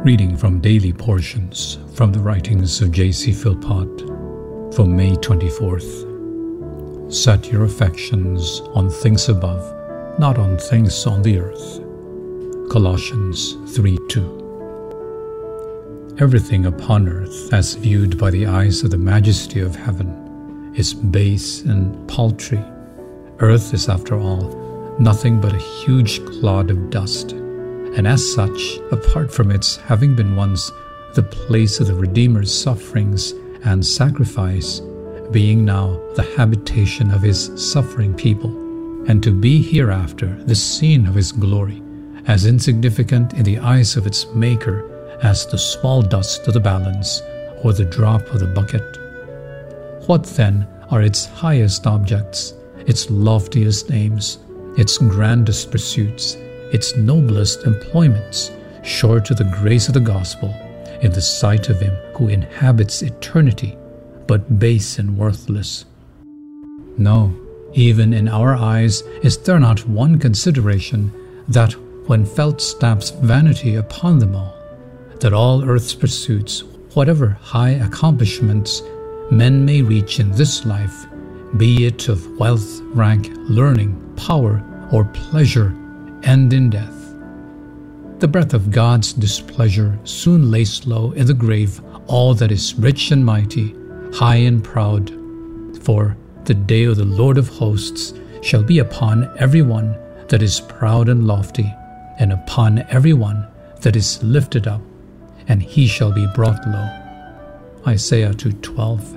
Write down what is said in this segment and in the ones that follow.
Reading from Daily Portions from the writings of J.C. Philpott for May 24th. Set your affections on things above, not on things on the earth. Colossians 3:2. Everything upon earth, as viewed by the eyes of the majesty of heaven, is base and paltry. Earth is, after all, nothing but a huge clod of dust, and as such, apart from its having been once the place of the Redeemer's sufferings and sacrifice, being now the habitation of his suffering people, and to be hereafter the scene of his glory, as insignificant in the eyes of its Maker as the small dust of the balance or the drop of the bucket. What then are its highest objects, its loftiest aims, its grandest pursuits, its noblest employments, short of the grace of the gospel, in the sight of him who inhabits eternity, but base and worthless? No, even in our eyes is there not one consideration that, when felt, stamps vanity upon them all, that all earth's pursuits, whatever high accomplishments men may reach in this life, be it of wealth, rank, learning, power, or pleasure, end in death. The breath of God's displeasure soon lays low in the grave all that is rich and mighty, high and proud. For the day of the Lord of hosts shall be upon every one that is proud and lofty, and upon every one that is lifted up, and he shall be brought low. Isaiah 2:12.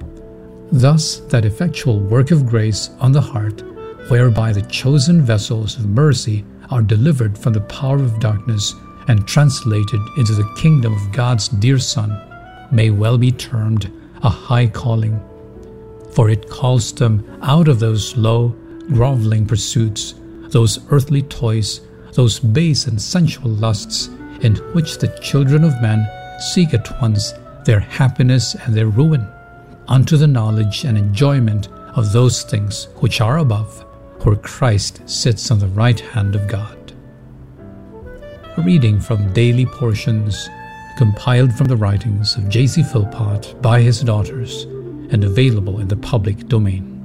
Thus that effectual work of grace on the heart, whereby the chosen vessels of mercy are delivered from the power of darkness and translated into the kingdom of God's dear Son, may well be termed a high calling. For it calls them out of those low, groveling pursuits, those earthly toys, those base and sensual lusts, in which the children of men seek at once their happiness and their ruin, unto the knowledge and enjoyment of those things which are above, where Christ sits on the right hand of God. A reading from Daily Portions, compiled from the writings of J.C. Philpott by his daughters, and available in the public domain.